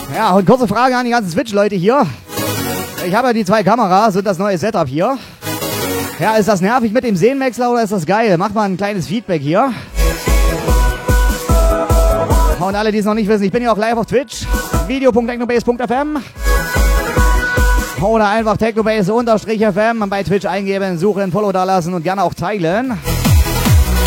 Ja, und kurze Frage an die ganzen Switch-Leute hier. Ich habe ja die 2 Kameras und das neue Setup hier. Ja, ist das nervig mit dem Szenenwechsler oder ist das geil? Macht mal ein kleines Feedback hier. Und alle, die es noch nicht wissen, ich bin ja auch live auf Twitch. video.technobase.fm oder einfach technobase_fm bei Twitch eingeben, suchen, Follow da lassen und gerne auch teilen.